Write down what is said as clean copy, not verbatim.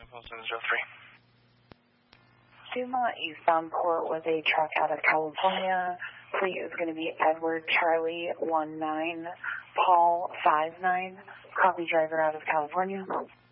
703. Suma eastbound port with a truck out of California. Fleet is going to be Edward Charlie 19, Paul 59. Copy driver out of California.